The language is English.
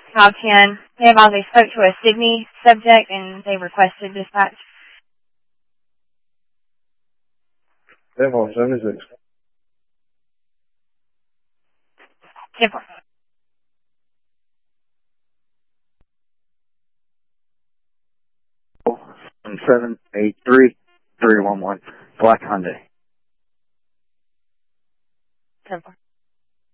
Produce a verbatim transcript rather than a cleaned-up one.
Call ten. They have all they spoke to a Sydney subject and they requested dispatch. ten four seventy-six. ten four. seven eight three three one one. Black Hyundai. ten four.